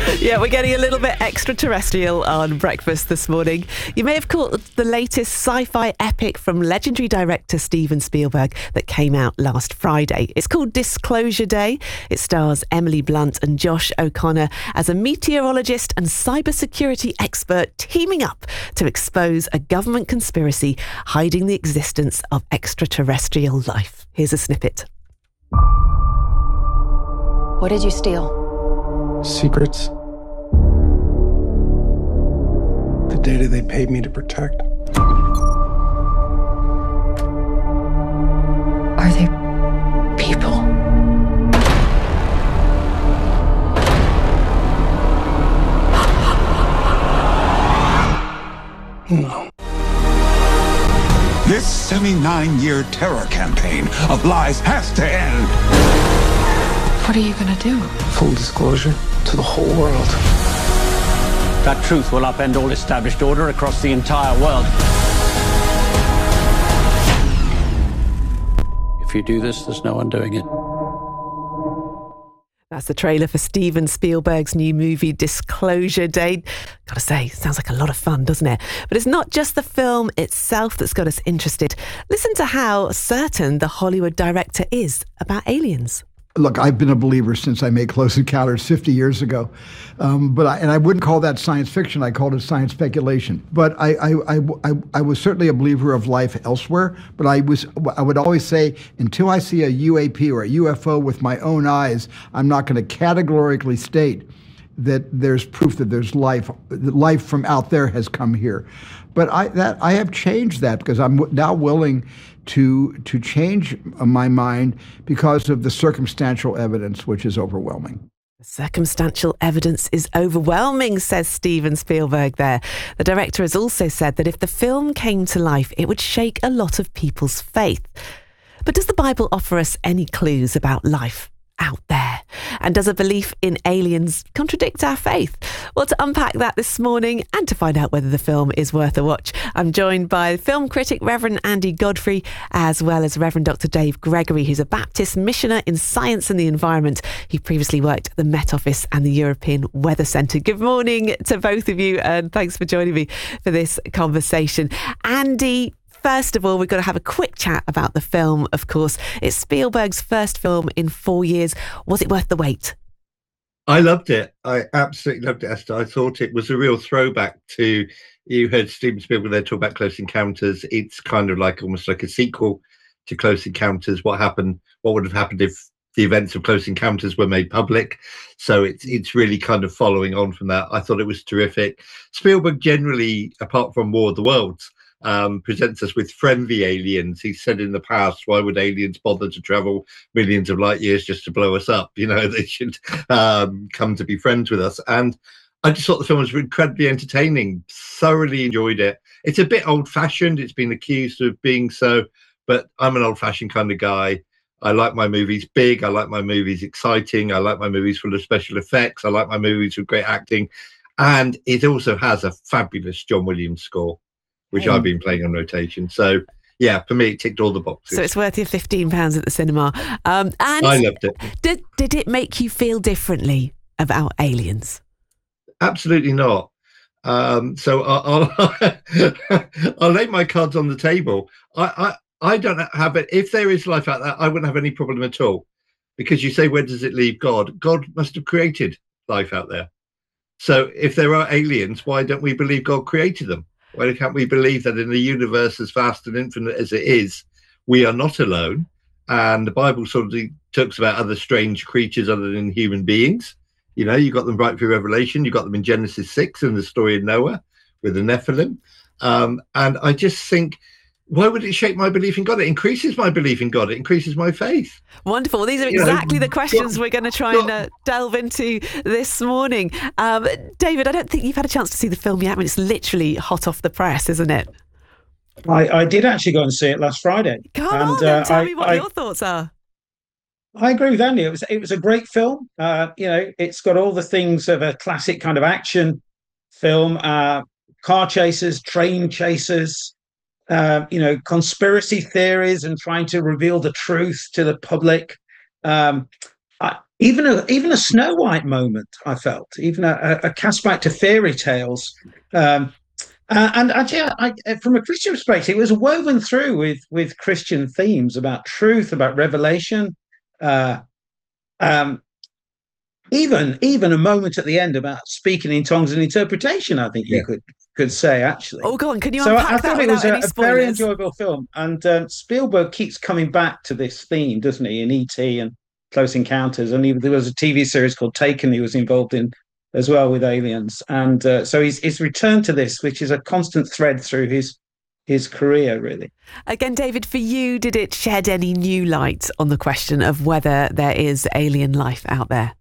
Yeah, we're getting a little bit extraterrestrial on breakfast this morning. You may have caught the latest sci-fi epic from legendary director Steven Spielberg that came out last Friday. It's called Disclosure Day. It stars Emily Blunt and Josh O'Connor as a meteorologist and cybersecurity expert teaming up to expose a government conspiracy hiding the existence of extraterrestrial life. Here's a snippet. What did you steal? Secrets. The data they paid me to protect. Are they people? No. This 79-year terror campaign of lies has to end. What are you gonna do? Full disclosure to the whole world. That truth will upend all established order across the entire world. If you do this, there's no undoing it. That's the trailer for Steven Spielberg's new movie, Disclosure Day. Gotta say, sounds like a lot of fun, doesn't it? But it's not just the film itself that's got us interested. Listen to how certain the Hollywood director is about aliens. Look, I've been a believer since I made Close Encounters 50 years ago, but I wouldn't call that science fiction. I called it science speculation. But I was certainly a believer of life elsewhere. But I would always say, until I see a UAP or a UFO with my own eyes, I'm not going to categorically state that there's proof that there's life. Life from out there has come here. But I have changed that because I'm now willing to change my mind because of the circumstantial evidence, which is overwhelming. The circumstantial evidence is overwhelming, says Steven Spielberg there. The director has also said that if the film came to life, it would shake a lot of people's faith. But does the Bible offer us any clues about life out there? And does a belief in aliens contradict our faith? Well, to unpack that this morning and to find out whether the film is worth a watch, I'm joined by film critic Reverend Andy Godfrey, as well as Reverend Dr. Dave Gregory, who's a Baptist missioner in science and the environment. He previously worked at the Met Office and the European Weather Centre. Good morning to both of you, and thanks for joining me for this conversation. Andy, first of all, we've got to have a quick chat about the film, of course. It's Spielberg's first film in 4 years. Was it worth the wait? I loved it. I absolutely loved it, Esther. I thought it was a real throwback to, you heard Steven Spielberg there talk about Close Encounters. It's kind of like almost like a sequel to Close Encounters. What would have happened if the events of Close Encounters were made public? So it's really kind of following on from that. I thought it was terrific. Spielberg generally, apart from War of the Worlds, presents us with friendly aliens. He said in the past, why would aliens bother to travel millions of light years just to blow us up? You know, they should come to be friends with us. And I just thought the film was incredibly entertaining, thoroughly enjoyed it. It's a bit old-fashioned. It's been accused of being so, but I'm an old-fashioned kind of guy. I like my movies big. I like my movies exciting. I like my movies full of special effects. I like my movies with great acting. And it also has a fabulous John Williams score, which I've been playing on rotation. So, yeah, for me, it ticked all the boxes. So it's worth your £15 at the cinema. And I loved it. Did it make you feel differently about aliens? Absolutely not. So I'll lay my cards on the table. I don't have it. If there is life out there, I wouldn't have any problem at all. Because you say, where does it leave God? God must have created life out there. So if there are aliens, why don't we believe God created them? Why can't we believe that in a universe as vast and infinite as it is, we are not alone? And the Bible sort of talks about other strange creatures other than human beings. You know, you got them right through Revelation. You got them in Genesis 6 and the story of Noah with the Nephilim. And I just think, why would it shake my belief in God? It increases my belief in God. It increases my faith. Wonderful. These are exactly the questions we're going to try and delve into this morning. David, I don't think you've had a chance to see the film yet. I mean, it's literally hot off the press, isn't it? I did actually go and see it last Friday. Come on, then tell me what your thoughts are. I agree with Andy. It was a great film. It's got all the things of a classic kind of action film: car chases, train chases, conspiracy theories, and trying to reveal the truth to the public. even a Snow White moment. I felt even a cast back to fairy tales. And actually, from a Christian perspective, it was woven through with Christian themes about truth, about revelation, even a moment at the end about speaking in tongues and interpretation. I think you could say, actually. Oh, go on! Can you unpack that? I thought it was a very enjoyable film, and Spielberg keeps coming back to this theme, doesn't he? In E.T. and Close Encounters, and there was a TV series called Taken he was involved in as well with aliens, and so he's returned to this, which is a constant thread through his career, really. Again, David, for you, did it shed any new light on the question of whether there is alien life out there?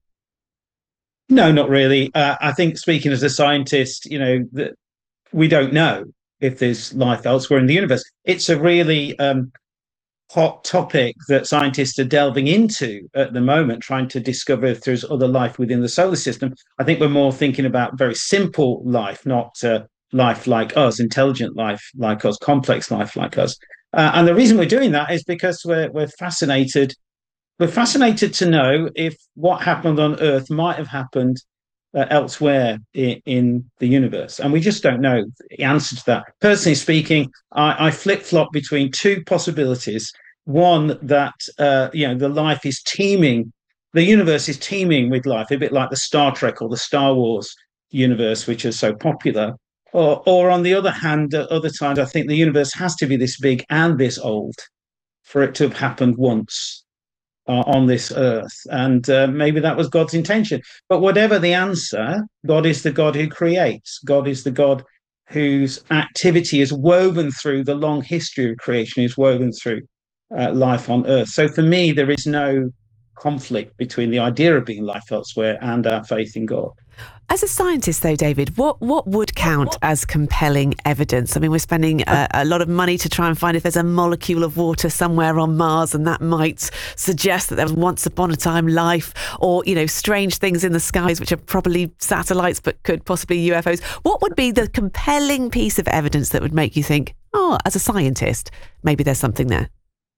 No, not really. I think, speaking as a scientist, that we don't know if there's life elsewhere in the universe. It's a really hot topic that scientists are delving into at the moment, trying to discover if there's other life within the solar system. I think we're more thinking about very simple life, not life like us, intelligent life like us, complex life like us. And the reason we're doing that is because we're fascinated. We're fascinated to know if what happened on Earth might have happened elsewhere in the universe. And we just don't know the answer to that. Personally speaking, I flip-flop between two possibilities. One, that the life is teeming, the universe is teeming with life, a bit like the Star Trek or the Star Wars universe, which is so popular. Or on the other hand, at other times, I think the universe has to be this big and this old for it to have happened once on this earth, and maybe that was God's intention. But whatever the answer, God is the God who creates. God is the God whose activity is woven through the long history of creation, is woven through life on earth. So for me, there is no conflict between the idea of being life elsewhere and our faith in God. As a scientist, though, David, what would count as compelling evidence? I mean, we're spending a lot of money to try and find if there's a molecule of water somewhere on Mars, and that might suggest that there was once upon a time life, or, strange things in the skies, which are probably satellites, but could possibly UFOs. What would be the compelling piece of evidence that would make you think, as a scientist, maybe there's something there?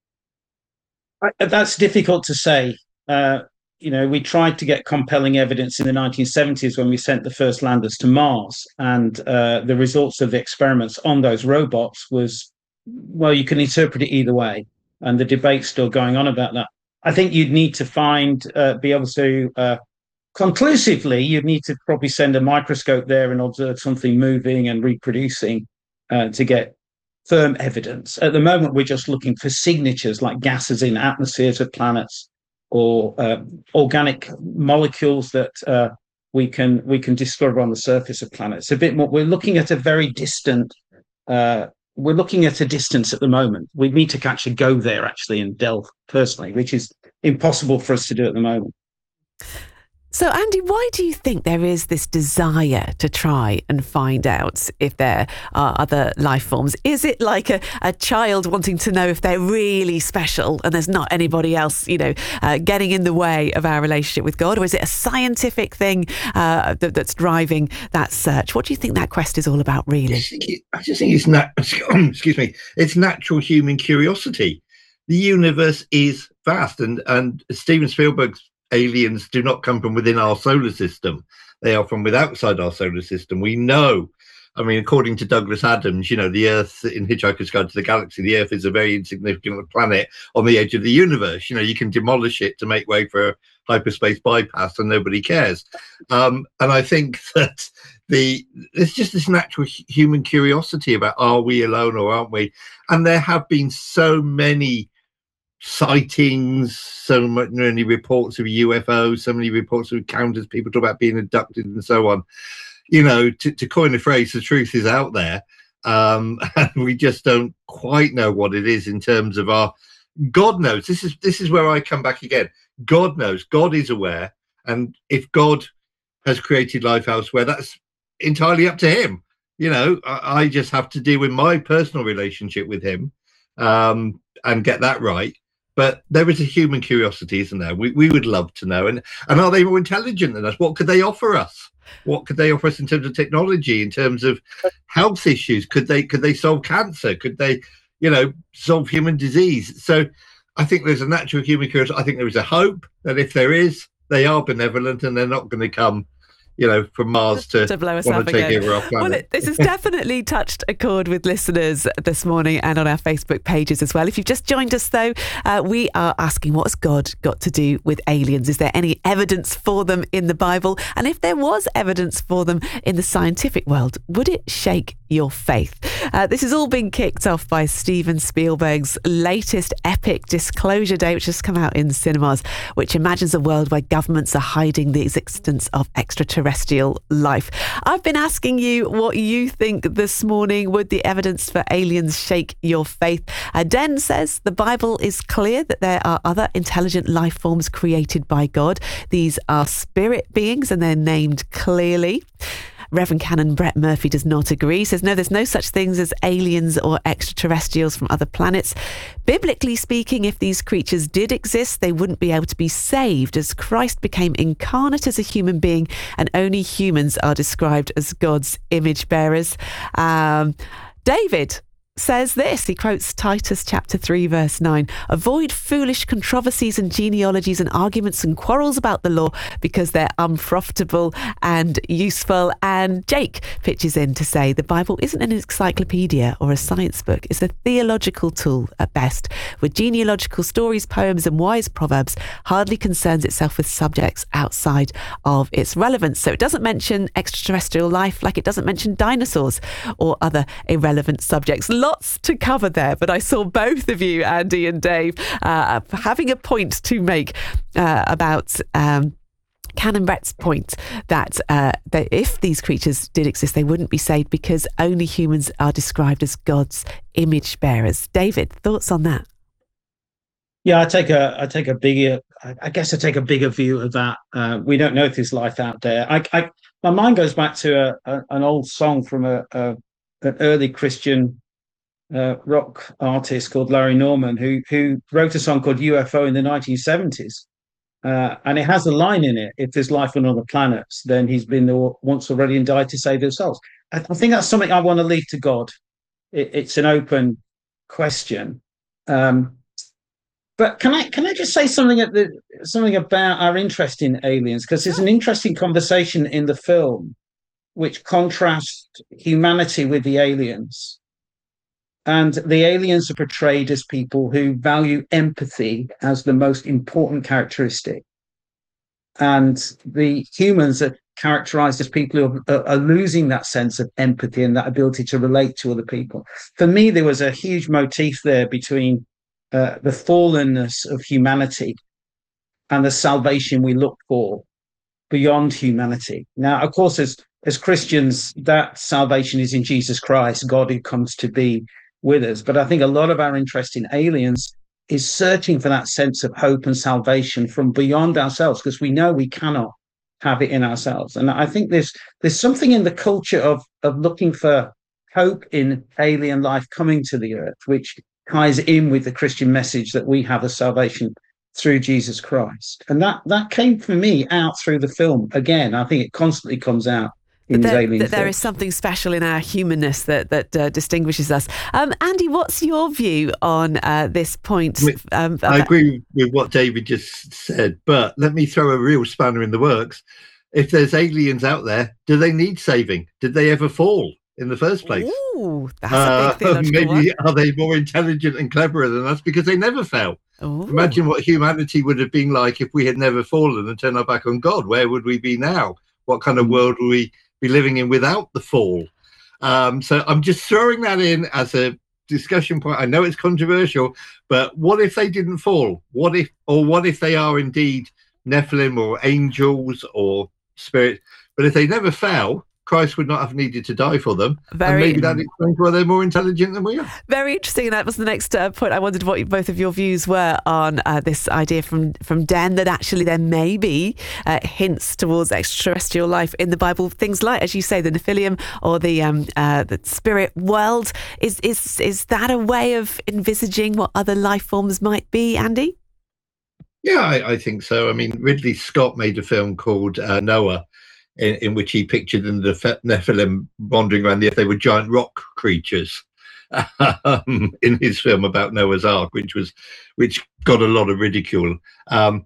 That's difficult to say. We tried to get compelling evidence in the 1970s when we sent the first landers to Mars, and the results of the experiments on those robots was, well, you can interpret it either way, and the debate's still going on about that. I think you'd need to be able to conclusively, you'd need to probably send a microscope there and observe something moving and reproducing to get firm evidence. At the moment, we're just looking for signatures like gases in atmospheres of planets, or organic molecules that we can discover on the surface of planets. A bit more. We're looking at a very distant. We're looking at a distance at the moment. We need to actually go there, actually, and delve personally, which is impossible for us to do at the moment. So, Andy, why do you think there is this desire to try and find out if there are other life forms? Is it like a child wanting to know if they're really special and there's not anybody else, getting in the way of our relationship with God? Or is it a scientific thing that's driving that search? What do you think that quest is all about, really? I just think it's it's natural human curiosity. The universe is vast, and Steven Spielberg's aliens do not come from within our solar system. They are from outside our solar system. We know, according to Douglas Adams, the Earth in Hitchhiker's Guide to the Galaxy, the Earth is a very insignificant planet on the edge of the universe. You can demolish it to make way for a hyperspace bypass and nobody cares. And I think that there's just this natural human curiosity about, are we alone or aren't we? And there have been so many sightings, so many reports of UFOs, so many reports of encounters, people talk about being abducted and so on. To coin a phrase, the truth is out there, and we just don't quite know what it is in terms of our. God knows. This is where I come back again. God knows. God is aware, and if God has created life elsewhere, that's entirely up to him. I just have to deal with my personal relationship with him, and get that right. But there is a human curiosity, isn't there? We would love to know. And are they more intelligent than us? What could they offer us? What could they offer us in terms of technology, in terms of health issues? Could they solve cancer? Could they, solve human disease? So I think there's a natural human curiosity. I think there is a hope that if there is they are benevolent and they're not going to come, from Mars to blow us want up to take again. over our planet. Well, this has definitely touched a chord with listeners this morning and on our Facebook pages as well. If you've just joined us, though, we are asking, what has God got to do with aliens? Is there any evidence for them in the Bible? And if there was evidence for them in the scientific world, would it shake your faith? This has all been kicked off by Steven Spielberg's latest epic Disclosure Day, which has come out in cinemas, which imagines a world where governments are hiding the existence of extraterrestrial life. I've been asking you what you think this morning. Would the evidence for aliens shake your faith? Den says the Bible is clear that there are other intelligent life forms created by God. These are spirit beings and they're named clearly. Reverend Canon Brett Murphy does not agree. He says, no, there's no such things as aliens or extraterrestrials from other planets. Biblically speaking, if these creatures did exist, they wouldn't be able to be saved, as Christ became incarnate as a human being, and only humans are described as God's image bearers. David says this. He quotes Titus chapter 3 verse 9. Avoid foolish controversies and genealogies and arguments and quarrels about the law, because they're unprofitable and useful. And Jake pitches in to say the Bible isn't an encyclopedia or a science book. It's a theological tool at best, with genealogical stories, poems and wise proverbs, hardly concerns itself with subjects outside of its relevance. So it doesn't mention extraterrestrial life, like it doesn't mention dinosaurs or other irrelevant subjects. Lots to cover there, but I saw both of you, Andy and Dave, having a point to make about Canon Brett's point that if these creatures did exist, they wouldn't be saved because only humans are described as God's image bearers. David, thoughts on that? Yeah, I take a bigger view of that. We don't know if there's life out there. My mind goes back to an old song from an early Christian rock artist called Larry Norman, who wrote a song called UFO in the 1970s. And it has a line in it: if there's life on other planets, then he's been there once already and died to save their souls. I think that's something I want to leave to God. It's an open question. But can I just say something about our interest in aliens? Because there's an interesting conversation in the film which contrasts humanity with the aliens. And the aliens are portrayed as people who value empathy as the most important characteristic. And the humans are characterized as people who are losing that sense of empathy and that ability to relate to other people. For me, there was a huge motif there between the fallenness of humanity and the salvation we look for beyond humanity. Now, of course, as Christians, that salvation is in Jesus Christ, God who comes to be with us. But I think a lot of our interest in aliens is searching for that sense of hope and salvation from beyond ourselves, because we know we cannot have it in ourselves. And I think there's something in the culture of looking for hope in alien life coming to the earth, which ties in with the Christian message that we have of salvation through Jesus Christ. And that came for me out through the film. Again, I think it constantly comes out. There is something special in our humanness that distinguishes us. Andy, what's your view on this point? I agree with what David just said, but let me throw a real spanner in the works. If there's aliens out there, do they need saving? Did they ever fall in the first place? Ooh, that's a big theological maybe one. Are they more intelligent and cleverer than us because they never fell? Ooh. Imagine what humanity would have been like if we had never fallen and turned our back on God. Where would we be now? What kind of world would we be living in without the fall? So I'm just throwing that in as a discussion point. I know it's controversial, but what if they didn't fall? What if they are indeed Nephilim or angels or spirits? But if they never fell, Christ would not have needed to die for them. And maybe that explains why they're more intelligent than we are. Very interesting. That was the next point. I wondered what both of your views were on this idea from Dan, that actually there may be hints towards extraterrestrial life in the Bible. Things like, as you say, the Nephilim or the spirit world. Is that a way of envisaging what other life forms might be, Andy? Yeah, I think so. I mean, Ridley Scott made a film called Noah, in which he pictured the Nephilim wandering around the earth. They were giant rock creatures in his film about Noah's Ark, which got a lot of ridicule.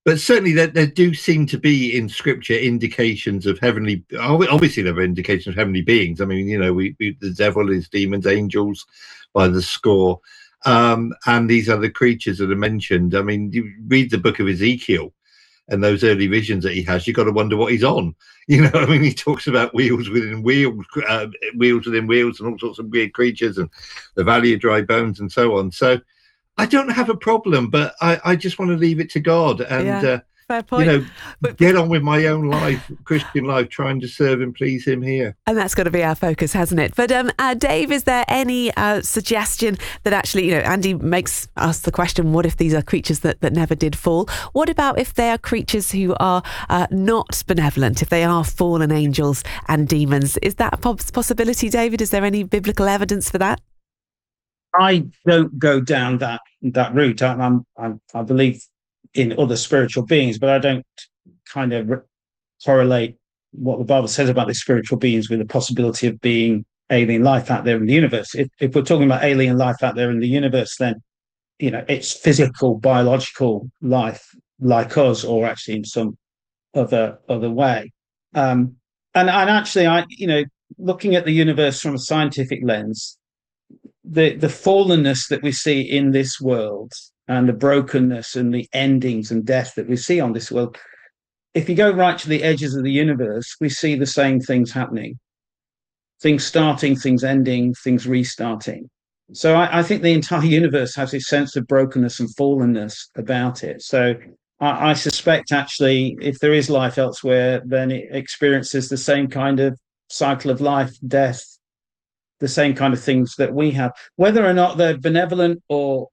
But certainly there do seem to be in scripture indications of heavenly, obviously there are indications of heavenly beings. I mean, the devil is demons, angels by the score, and these other creatures that are mentioned. I mean, you read the book of Ezekiel and those early visions that he has, you've got to wonder what he's on. I mean, he talks about wheels within wheels, wheels within wheels, and all sorts of weird creatures, and the valley of dry bones, and so on. So I don't have a problem, but I just want to leave it to God and, fair point. Get on with my own life, Christian life, trying to serve and please him here. And that's got to be our focus, hasn't it? But Dave, is there any suggestion that actually, Andy makes us the question, what if these are creatures that never did fall? What about if they are creatures who are not benevolent, if they are fallen angels and demons? Is that a possibility, David? Is there any biblical evidence for that? I don't go down that route. I believe in other spiritual beings, but I don't kind of correlate what the Bible says about the spiritual beings with the possibility of being alien life out there in the universe. If we're talking about alien life out there in the universe, then it's physical, biological life like us, or actually in some other way. And actually, looking at the universe from a scientific lens, the fallenness that we see in this world and the brokenness and the endings and death that we see on this world, if you go right to the edges of the universe, we see the same things happening. Things starting, things ending, things restarting. So I think the entire universe has a sense of brokenness and fallenness about it. So I suspect, actually, if there is life elsewhere, then it experiences the same kind of cycle of life, death, the same kind of things that we have. Whether or not they're benevolent or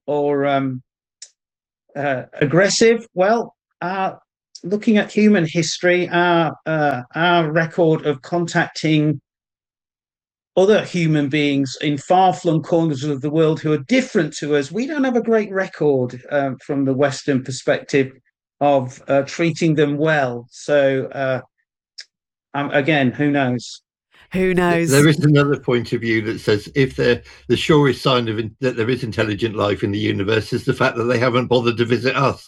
aggressive, well, looking at human history, our record of contacting other human beings in far-flung corners of the world who are different to us, we don't have a great record from the Western perspective of treating them well. So again, who knows? Who knows? There is another point of view that says if the surest sign of that there is intelligent life in the universe is the fact that they haven't bothered to visit us.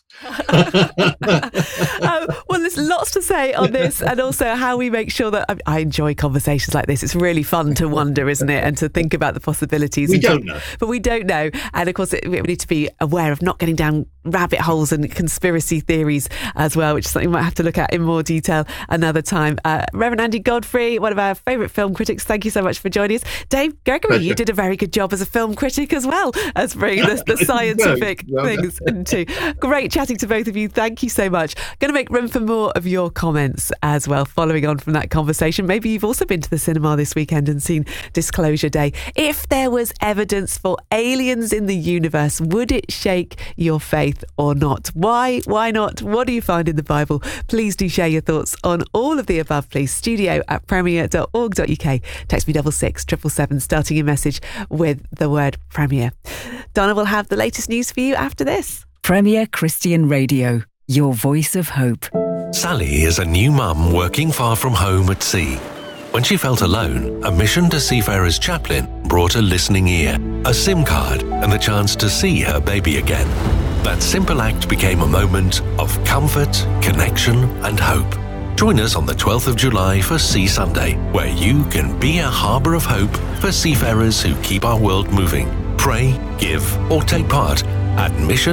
Well, there's lots to say on this, and also how we make sure that I enjoy conversations like this. It's really fun to wonder, isn't it? And to think about the possibilities. We don't know. But we don't know. And of course, we need to be aware of not getting down rabbit holes and conspiracy theories as well, which is something we might have to look at in more detail another time. Reverend Andy Godfrey, one of our favourite film critics, thank you so much for joining us. Dave Gregory, Pleasure. You did a very good job as a film critic as well as bringing the scientific things into. Great chatting to both of you. Thank you so much. Going to make room for more of your comments as well, following on from that conversation. Maybe you've also been to the cinema this weekend and seen Disclosure Day. If there was evidence for aliens in the universe, would it shake your faith or not? Why not? What do you find in the Bible? Please do share your thoughts on all of the above, please. studio@premier.org.uk. Text me 66777, starting your message with the word Premier. Donna will have the latest news for you after this. Premier Christian Radio, your voice of hope. Sally is a new mum working far from home at sea. When she felt alone, a Mission to Seafarers chaplain brought a listening ear, a SIM card, and the chance to see her baby again. That simple act became a moment of comfort, connection, and hope. Join us on the 12th of July for Sea Sunday, where you can be a harbour of hope for seafarers who keep our world moving. Pray, give, or take part at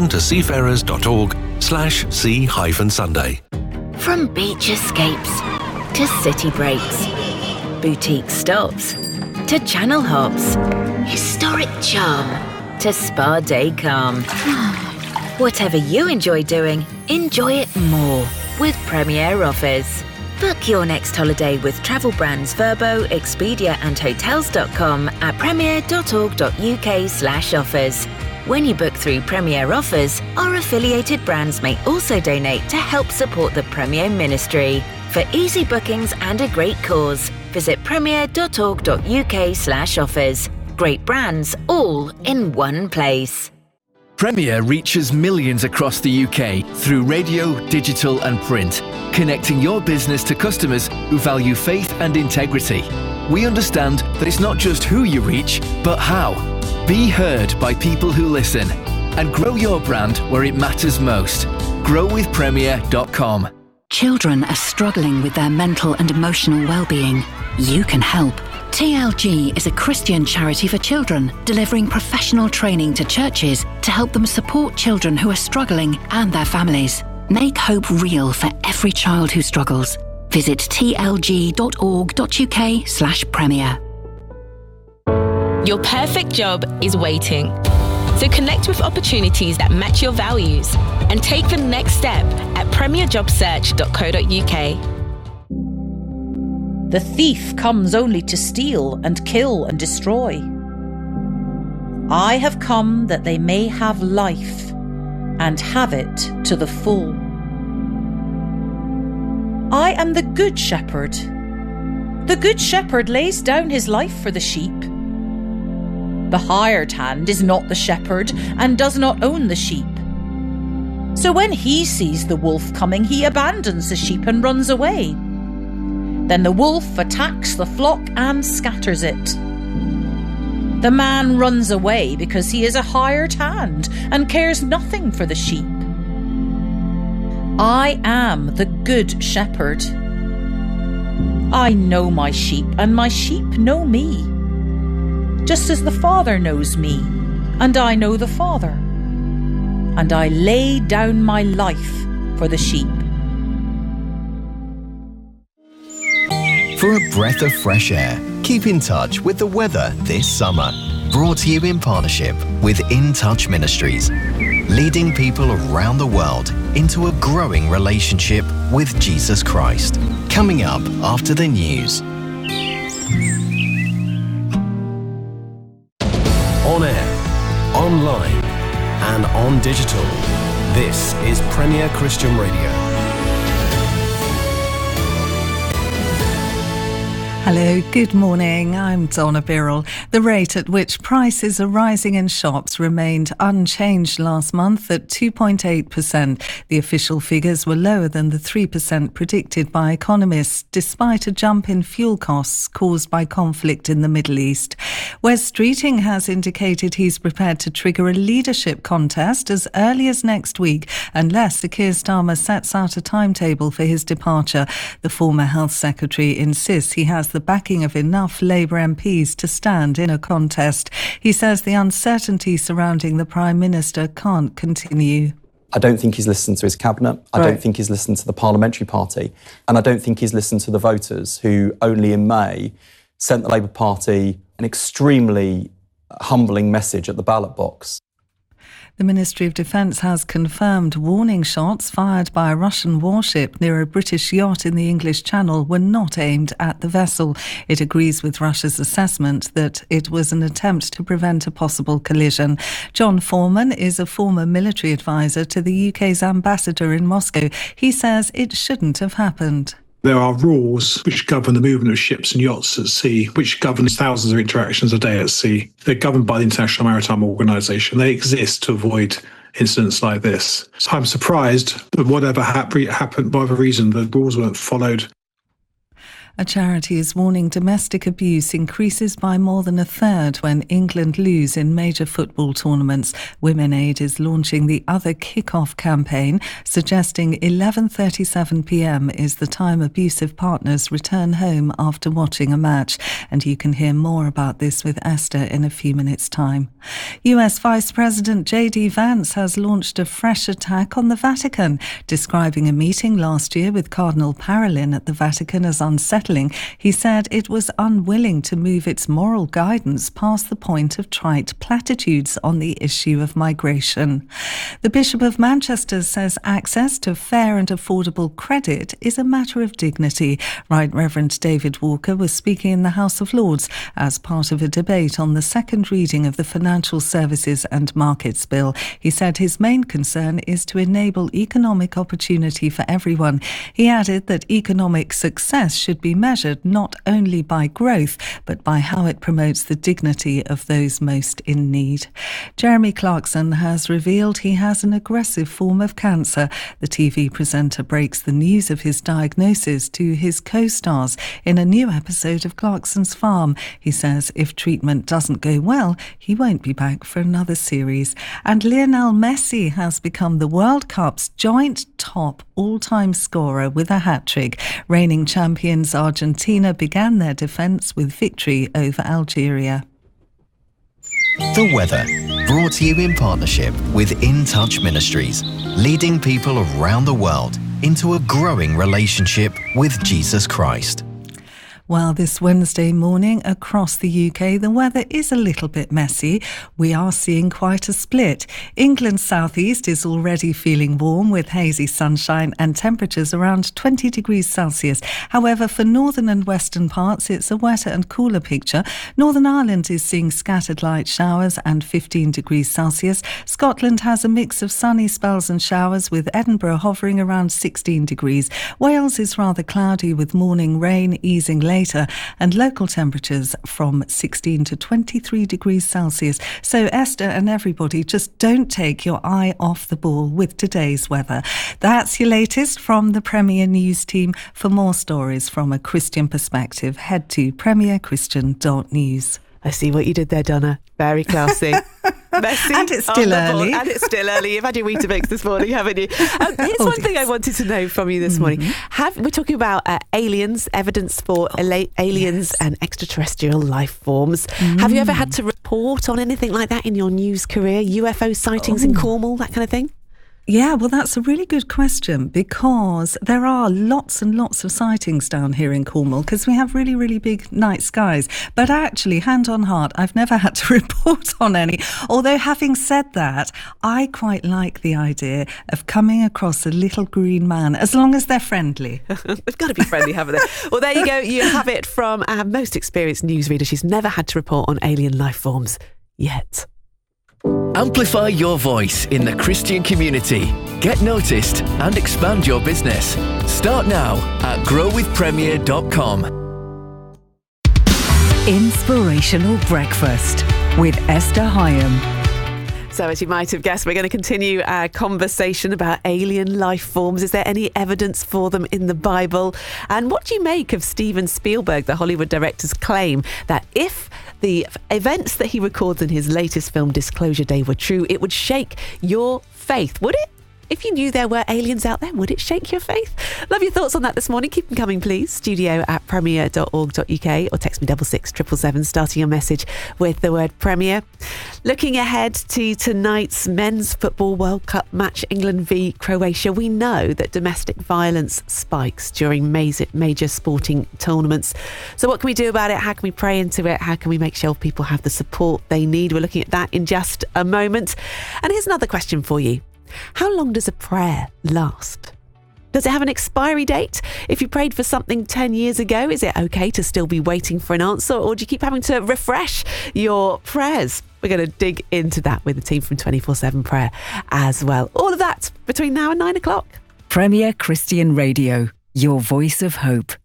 missiontoseafarers.org/sea-sunday. From beach escapes to city breaks, boutique stops to channel hops, historic charm to spa day calm. Whatever you enjoy doing, enjoy it more with Premier Offers. Book your next holiday with travel brands Vrbo, Expedia and Hotels.com at premier.org.uk/offers. When you book through Premier Offers, our affiliated brands may also donate to help support the Premier ministry. For easy bookings and a great cause, visit premier.org.uk/offers. Great brands all in one place. Premier reaches millions across the UK through radio, digital and print, connecting your business to customers who value faith and integrity. We understand that it's not just who you reach, but how. Be heard by people who listen and grow your brand where it matters most. growwithpremier.com. Children are struggling with their mental and emotional well-being. You can help. TLG is a Christian charity for children, delivering professional training to churches to help them support children who are struggling and their families. Make hope real for every child who struggles. Visit tlg.org.uk/premier. Your perfect job is waiting. So connect with opportunities that match your values and take the next step at premierjobsearch.co.uk. The thief comes only to steal and kill and destroy. I have come that they may have life and have it to the full. I am the good shepherd. The good shepherd lays down his life for the sheep. The hired hand is not the shepherd and does not own the sheep. So when he sees the wolf coming, he abandons the sheep and runs away. Then the wolf attacks the flock and scatters it. The man runs away because he is a hired hand and cares nothing for the sheep. I am the good shepherd. I know my sheep, and my sheep know me, just as the Father knows me, and I know the Father. And I lay down my life for the sheep. For a breath of fresh air, keep in touch with the weather this summer. Brought to you in partnership with In Touch Ministries, leading people around the world into a growing relationship with Jesus Christ. Coming up after the news. On air, online, and on digital. This is Premier Christian Radio. Hello, good morning. I'm Donna Birrell. The rate at which prices are rising in shops remained unchanged last month at 2.8%. The official figures were lower than the 3% predicted by economists, despite a jump in fuel costs caused by conflict in the Middle East. Wes Streeting has indicated he's prepared to trigger a leadership contest as early as next week, unless Sir Keir Starmer sets out a timetable for his departure. The former Health Secretary insists he has the backing of enough Labour MPs to stand in a contest. He says the uncertainty surrounding the Prime Minister can't continue. I don't think he's listened to his cabinet. I don't think he's listened to the parliamentary party. And I don't think he's listened to the voters who only in May sent the Labour Party an extremely humbling message at the ballot box. The Ministry of Defence has confirmed warning shots fired by a Russian warship near a British yacht in the English Channel were not aimed at the vessel. It agrees with Russia's assessment that it was an attempt to prevent a possible collision. John Foreman is a former military advisor to the UK's ambassador in Moscow. He says it shouldn't have happened. There are rules which govern the movement of ships and yachts at sea, which governs thousands of interactions a day at sea. They're governed by the International Maritime Organization. They exist to avoid incidents like this. So I'm surprised that whatever happened, whatever reason, the rules weren't followed. A charity is warning domestic abuse increases by more than a third when England lose in major football tournaments. Women Aid is launching the Other Kick-Off campaign, suggesting 11:37pm is the time abusive partners return home after watching a match. And you can hear more about this with Esther in a few minutes' time. US Vice President J.D. Vance has launched a fresh attack on the Vatican, describing a meeting last year with Cardinal Parolin at the Vatican as unsettling. He said it was unwilling to move its moral guidance past the point of trite platitudes on the issue of migration. The Bishop of Manchester says access to fair and affordable credit is a matter of dignity. Right Reverend David Walker was speaking in the House of Lords as part of a debate on the second reading of the Financial Services and Markets Bill. He said his main concern is to enable economic opportunity for everyone. He added that economic success should be measured not only by growth, but by how it promotes the dignity of those most in need. Jeremy Clarkson has revealed he has an aggressive form of cancer. The TV presenter breaks the news of his diagnosis to his co-stars in a new episode of Clarkson's Farm. He says if treatment doesn't go well, he won't be back for another series. And Lionel Messi has become the World Cup's joint top all-time scorer with a hat-trick. Reigning champions Argentina began their defence with victory over Algeria. The weather, brought to you in partnership with In Touch Ministries, leading people around the world into a growing relationship with Jesus Christ. Well, this Wednesday morning across the UK, the weather is a little bit messy. We are seeing quite a split. England's southeast is already feeling warm with hazy sunshine and temperatures around 20 degrees Celsius. However, for northern and western parts, it's a wetter and cooler picture. Northern Ireland is seeing scattered light showers and 15 degrees Celsius. Scotland has a mix of sunny spells and showers, with Edinburgh hovering around 16 degrees. Wales is rather cloudy with morning rain easing later, and local temperatures from 16 to 23 degrees Celsius. So Esther and everybody, just don't take your eye off the ball with today's weather. That's your latest from the Premier News team. For more stories from a Christian perspective, head to premierchristian.news. I see what you did there, Donna. Very classy. Messy. And it's still early. And it's still early. You've had your Weetabix this morning, haven't you? Here's one thing I wanted to know from you this morning. We're talking about aliens, evidence for aliens and extraterrestrial life forms. Have you ever had to report on anything like that in your news career? UFO sightings in Cornwall, that kind of thing? Yeah, well, that's a really good question, because there are lots and lots of sightings down here in Cornwall because we have really, really big night skies. But actually, hand on heart, I've never had to report on any. Although, having said that, I quite like the idea of coming across a little green man, as long as they're friendly. They've got to be friendly, haven't they? Well, there you go. You have it from our most experienced newsreader. She's never had to report on alien life forms yet. Amplify your voice in the Christian community. Get noticed and expand your business. Start now at growwithpremier.com. Inspirational Breakfast with Esther Hyam. So, as you might have guessed, we're going to continue our conversation about alien life forms. Is there any evidence for them in the Bible? And what do you make of Steven Spielberg, the Hollywood director's claim that if the events that he records in his latest film, Disclosure Day, were true, it would shake your faith? Would it? If you knew there were aliens out there, would it shake your faith? Love your thoughts on that this morning. Keep them coming, please. studio@premier.org.uk or text me 66777, starting your message with the word Premier. Looking ahead to tonight's Men's Football World Cup match, England v Croatia, we know that domestic violence spikes during major sporting tournaments. So what can we do about it? How can we pray into it? How can we make sure people have the support they need? We're looking at that in just a moment. And here's another question for you. How long does a prayer last? Does it have an expiry date? If you prayed for something 10 years ago, is it okay to still be waiting for an answer, or do you keep having to refresh your prayers? We're going to dig into that with the team from 24/7 Prayer as well. All of that between now and 9 o'clock. Premier Christian Radio, your voice of hope.